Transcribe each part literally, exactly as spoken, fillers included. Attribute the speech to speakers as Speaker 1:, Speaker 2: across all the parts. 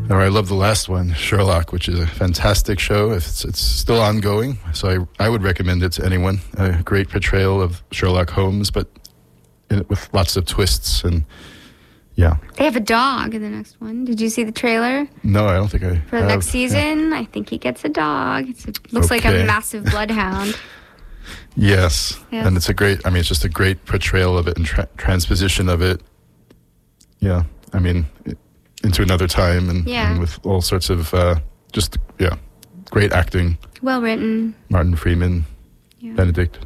Speaker 1: Or I love the last one, Sherlock, which is a fantastic show. It's it's still ongoing, so I I would recommend it to anyone. A great portrayal of Sherlock Holmes, but in it with lots of twists and yeah.
Speaker 2: They have a dog in the next one. Did you see the trailer?
Speaker 1: No, I don't think I
Speaker 2: For the
Speaker 1: have.
Speaker 2: next season, yeah. I think he gets a dog. It's a, looks okay. like a massive bloodhound.
Speaker 1: Yes.
Speaker 2: yes,
Speaker 1: and it's a great. I mean, it's just a great portrayal of it and tra- transposition of it. Yeah, I mean. It, into another time and,
Speaker 2: yeah.
Speaker 1: and with all sorts of uh, just yeah great acting,
Speaker 2: well written.
Speaker 1: Martin Freeman, yeah. Benedict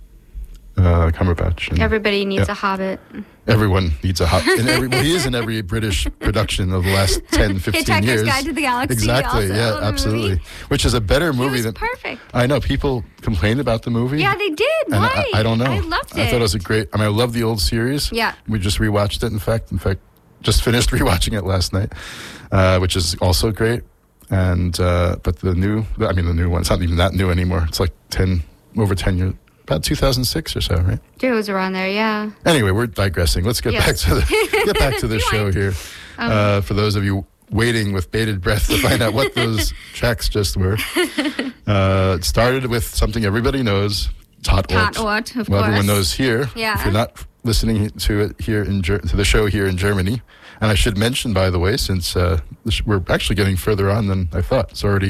Speaker 1: uh, Cumberbatch, and,
Speaker 2: everybody needs
Speaker 1: yeah.
Speaker 2: a Hobbit.
Speaker 1: Everyone needs a Hobbit. In every, well, he is in every British production of the last ten, fifteen
Speaker 2: Hitchhiker's
Speaker 1: years.
Speaker 2: Guide to the Galaxy.
Speaker 1: Exactly,
Speaker 2: also,
Speaker 1: yeah, absolutely.
Speaker 2: Movie.
Speaker 1: Which is a better movie
Speaker 2: it was
Speaker 1: than
Speaker 2: perfect.
Speaker 1: I know people complained about the movie.
Speaker 2: Yeah, they did.
Speaker 1: And
Speaker 2: Why?
Speaker 1: I, I don't know.
Speaker 2: I loved it.
Speaker 1: I thought it was a great. I mean, I love the old series.
Speaker 2: Yeah,
Speaker 1: we just rewatched it. In fact, in fact. Just finished rewatching it last night, uh, which is also great. And uh, but the new, I mean, the new one. It's not even that new anymore. It's like ten, over ten years, about two thousand six or so, right?
Speaker 2: It was around there, yeah.
Speaker 1: Anyway, we're digressing. Let's get
Speaker 2: yes.
Speaker 1: back to the get back to the show here. Um, uh, for those of you waiting with bated breath to find out what those tracks just were, uh, it started with something everybody knows. Tatort.
Speaker 2: Tatort, of
Speaker 1: well,
Speaker 2: course.
Speaker 1: Everyone knows here.
Speaker 2: Yeah.
Speaker 1: If you're not listening to it here in Ger- to the show here in Germany, and I should mention, by the way, since uh, sh- we're actually getting further on than I thought. It's already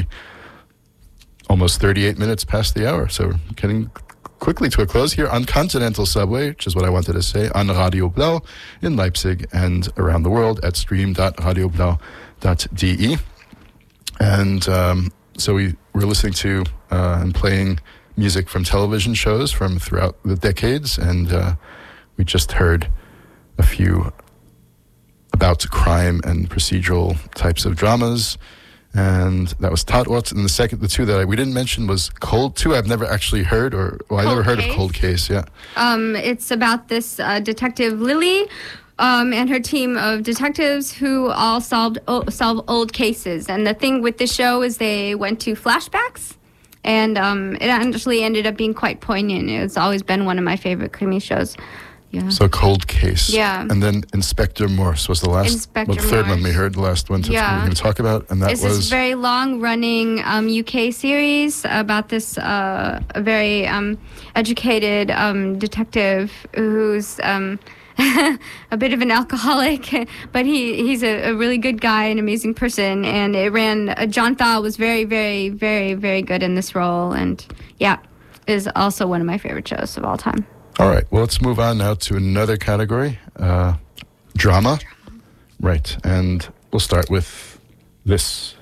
Speaker 1: almost thirty-eight minutes past the hour, so we're getting quickly to a close here on Continental Subway, which is what I wanted to say, on Radio Blau in Leipzig and around the world at stream dot radio blau dot d e. And um, so we were listening to uh, and playing music from television shows from throughout the decades, and uh, we just heard a few about crime and procedural types of dramas, and that was Tatort. And the second, the two that I, we didn't mention was Cold. Two I've never actually heard, or well, I never heard
Speaker 2: Case.
Speaker 1: of Cold Case. Yeah,
Speaker 2: um, it's about this uh, detective Lily. Um, and her team of detectives who all solved o- solve old cases. And the thing with this show is they went to flashbacks, and um, it actually ended up being quite poignant. It's always been one of my favorite crimi shows. Yeah.
Speaker 1: So Cold Case.
Speaker 2: Yeah.
Speaker 1: And then Inspector Morse was the last,
Speaker 2: Inspector
Speaker 1: well, the third
Speaker 2: Morse.
Speaker 1: one we heard, the last one to,
Speaker 2: Yeah.
Speaker 1: we we're going to talk about, and that
Speaker 2: it's
Speaker 1: was...
Speaker 2: this very long-running um, U K series about this uh, a very um, educated um, detective who's um, a bit of an alcoholic, but he, he's a, a really good guy, an amazing person, and it ran... Uh, John Thaw was very, very, very, very good in this role, and yeah, is also one of my favorite shows of all time.
Speaker 1: All right, well, let's move on now to another category, uh, drama. Drama. Right, and we'll start with this.